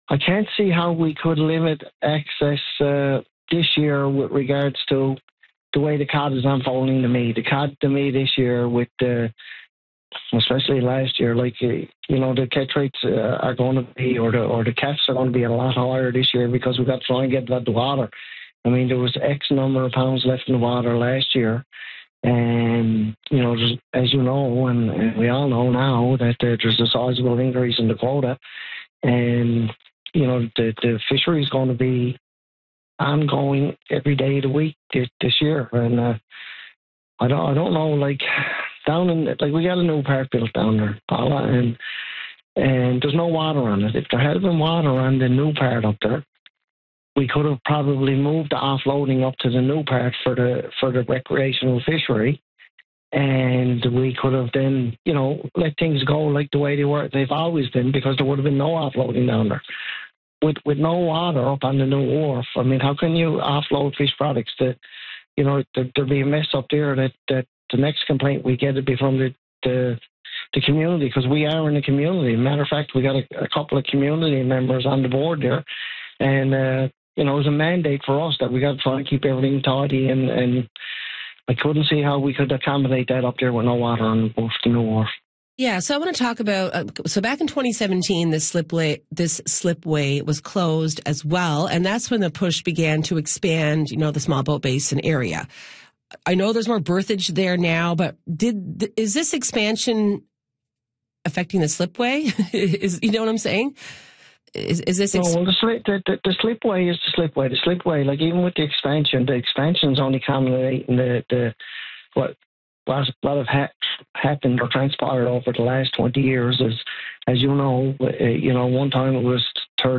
I can't see how we could limit access this year with regards to the way the cod is unfolding to me. The cod to me this year with the, especially last year, the catch rates are going to be, or the catch are going to be a lot higher this year because we've got to try and get that to water. I mean, there was X number of pounds left in the water last year. And, as you know, and we all know now that there's a sizable increase in the quota. And, the fishery is going to be ongoing every day of the week this year. And I don't know, down in, we got a new part built down there, Paula, and there's no water on it. If there had been water on the new part up there, we could have probably moved the offloading up to the new part for the recreational fishery, and we could have then, let things go like the way they've always been, because there would have been no offloading down there. With no water up on the new wharf, I mean, how can you offload fish products there'll be a mess up there that the next complaint we get would be from the community, because we are in the community. Matter of fact, we got a couple of community members on the board there, and it was a mandate for us that we got to try and keep everything tidy, and I couldn't see how we could accommodate that up there with no water on both the new wharf. Yeah, so I want to talk about, so back in 2017, this slipway was closed as well, and that's when the push began to expand, the small boat basin area. I know there's more berthage there now, but is this expansion affecting the slipway? You know what I'm saying? Is this? No, well, the slipway is the slipway. The slipway, even with the expansion's only accommodating what have happened or transpired over the last 20 years. As you know, one time it was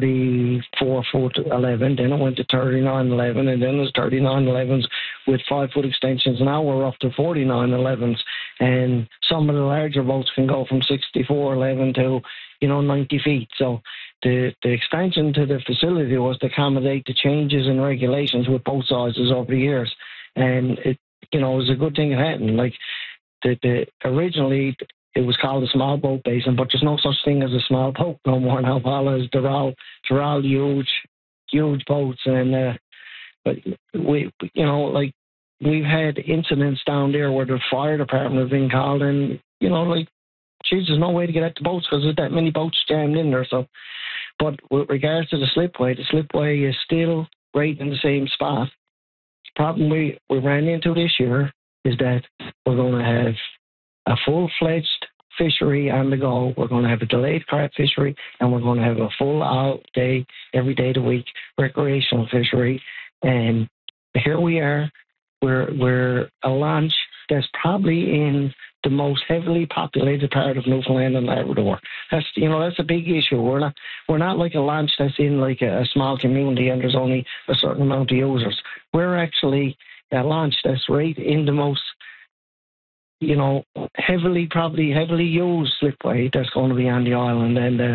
34 foot 11, then it went to 39 11, and then it was 39 11s with 5 foot extensions. Now we're up to 49 11s, and some of the larger boats can go from 64 11 to 90 feet. So the expansion to the facility was to accommodate the changes in regulations with boat sizes over the years, and it was a good thing it happened. Originally it was called a small boat basin, but there's no such thing as a small boat no more now, Paula. They're all huge boats, and but we've had incidents down there where the fire department has been called, and there's no way to get at the boats because there's that many boats jammed in there. So, but with regards to the slipway is still right in the same spot. The problem we ran into this year is that we're going to have a full-fledged fishery on the go. We're going to have a delayed carp fishery, and we're going to have a full out day, every day of the week, recreational fishery. And here we are. We're a launch that's probably in the most heavily populated part of Newfoundland and Labrador. That's a big issue. We're not like a launch that's in a small community and there's only a certain amount of users. We're actually a launch that's right in the most heavily used slipway that's going to be on the island. And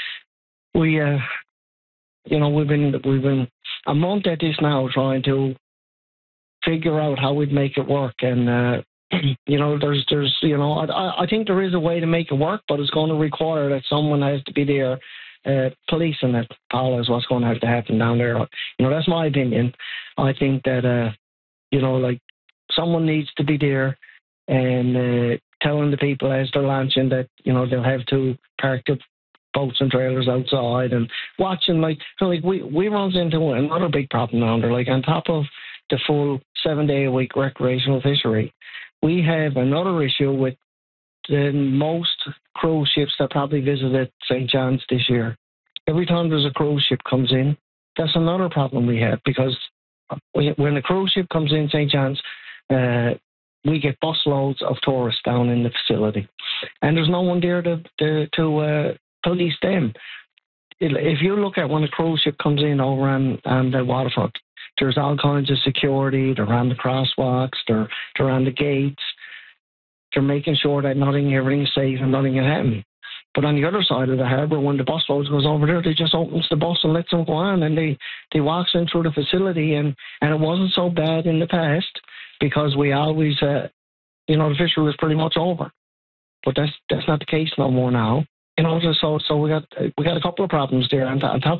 we've been a month at this now trying to figure out how we'd make it work. And I think there is a way to make it work, but it's going to require that someone has to be there policing it. Paula, is what's going to have to happen down there. That's my opinion. I think that someone needs to be there and telling the people as they're launching that they'll have to park the boats and trailers outside and watching. We runs into another big problem down there. On top of the full 7-day-a-week recreational fishery, we have another issue with the most cruise ships that probably visited St. John's this year. Every time there's a cruise ship comes in, that's another problem we have, because when a cruise ship comes in St. John's, we get busloads of tourists down in the facility, and there's no one there to police them. If you look at when a cruise ship comes in over on the waterfront, there's all kinds of security. They're on the crosswalks. They're on the gates. They're making sure that everything's safe and nothing can happen. But on the other side of the harbour, when the bus load goes over there, they just opens the bus and lets them go on, and they walks in through the facility, and it wasn't so bad in the past because we always, the fishery was pretty much over. But that's not the case no more now. So we got a couple of problems there on top